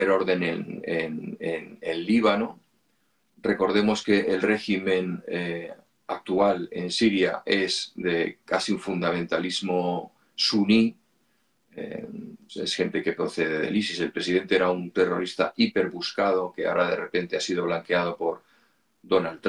orden en Líbano. Recordemos que el régimen actual en Siria es de casi un fundamentalismo suní. Es gente que procede del ISIS. El presidente era un terrorista hiperbuscado que ahora de repente ha sido blanqueado por Donald Trump.